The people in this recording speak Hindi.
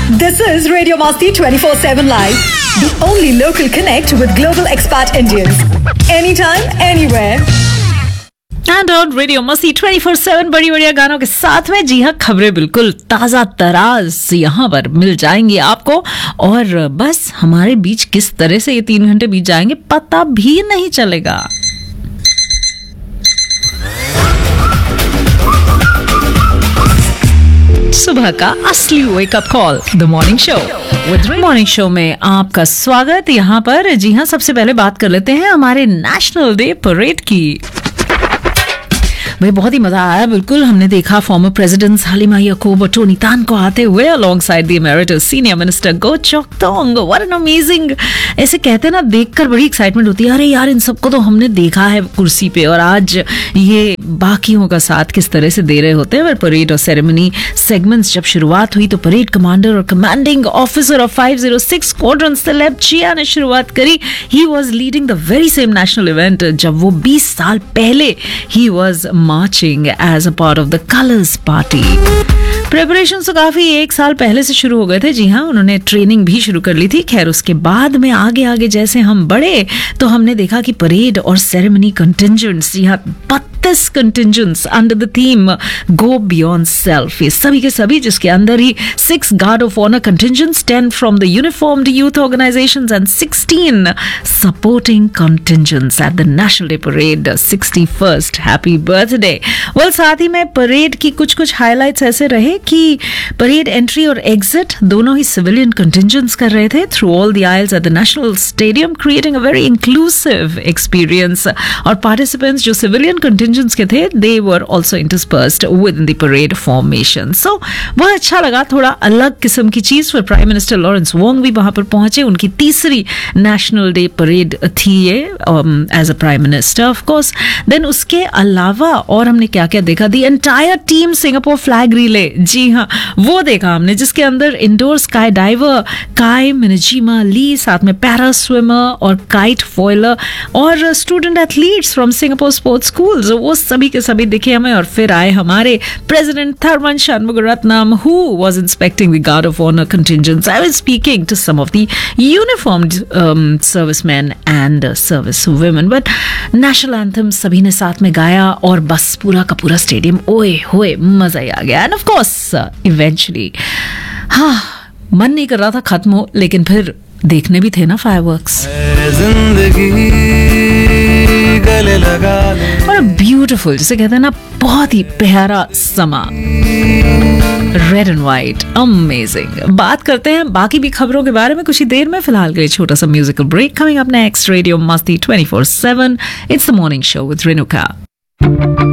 This is Radio Masti 24/7 Live, the only local connect with global expat Indians. Anytime, anywhere. And on radio मस्ती 24/7 बड़ी बढ़िया गानों के साथ में। जी हाँ, खबरें बिल्कुल ताज़ा तराज यहाँ पर मिल जाएंगी आपको। और बस हमारे बीच किस तरह से ये 3 घंटे बीत जाएंगे पता भी नहीं चलेगा। सुबह का असली wake up call, the morning show with morning show में आपका स्वागत यहाँ पर। जी हाँ, सबसे पहले बात कर लेते हैं हमारे नेशनल डे परेड की। भाई बहुत ही मजा आया। बिल्कुल हमने देखा फॉर्मर प्रेसिडेंट्स हालिमा याकूब और टोनी तान को आते हुए alongside the emeritus senior minister go choke Tong. What an amazing, ऐसे कहते हैं ना, देखकर बड़ी एक्साइटमेंट होती है। अरे यार, इन सबको तो हमने देखा है कुर्सी पे, और आज ये बाकियों का साथ किस तरह से दे रहे होते हैं। परेड और सेरेमनी सेगमेंट्स जब शुरुआत हुई तो परेड कमांडर और commanding officer of 506 squadron celeb chia ने शुरुआत करी। He was leading the very same national event जब वो 20 साल पहले he was marching as a part of the Colors Party. Preparation तो काफी 1 साल पहले से शुरू हो गए थे। जी हाँ, उन्होंने ट्रेनिंग भी शुरू कर ली थी। खैर, उसके बाद में आगे जैसे हम बढ़े तो हमने देखा कि परेड और सेरेमनी कंटिंजेंट्स, जी हाँ 32 कंटिंजेंट्स under the theme go beyond self, ये सभी के सभी, जिसके अंदर ही 6 guard of honour कंटिंजेंट्स, 10 from the uniformed youth organisations and 16 supporting कंटिंजेंट्स at the national day parade 61st। Happy birthday. Well, साथ ही में परेड की कुछ हाइलाइट्स ऐसे रहे कि परेड एंट्री और एग्जिट दोनों ही सिविलियन कंटिंजेंट्स कर रहे थे through all the IELTS at the national stadium, creating a very inclusive experience. और पार्टिसिपेंट्स जो सिविलियन कंटिंजेंट्स के थे, दे were also इंटरस्पर्स्ड with in the parade formation. सो बहुत अच्छा लगा, थोड़ा अलग किस्म की चीज। फिर प्राइम मिनिस्टर लॉरेंस वोंग भी वहां पर पहुंचे। उनकी तीसरी नेशनल डे परेड थी ये as a prime minister of course. Then उसके अलावा और हमने क्या क्या देखा, the entire team Singapore flag relay, जी हाँ वो देखा हमने, जिसके अंदर इंडोर स्काई डाइवर काई मिनजीमा ली, साथ में पैरा स्विमर और काइट फॉयलर और student athletes from Singapore sports schools, वो सभी के सभी दिखे हमें। और फिर आए हमारे president थरवन Shanmugaratnam, who was inspecting the guard of honour कंटिंजेंट्स। I was speaking to some of the uniformed serviceman and service women. But national anthem सभी ने साथ में गाया और बस पूरा का पूरा स्टेडियम ओए होए मजा ही आ गया। एंड ऑफ कोर्स इवेंचुअली, हाँ, मन नहीं कर रहा था खत्म हो, लेकिन फिर देखने भी थे ना फायरवर्क्स। और ब्यूटीफुल, जिसे कहते हैं ना, बहुत ही प्यारा समा, रेड एंड व्हाइट, अमेजिंग। बात करते हैं बाकी भी खबरों के बारे में कुछ ही देर में। फिलहाल के लिए छोटा सा musical break. Coming up next, radio मस्ती 24/7, it's the morning show with Renuka.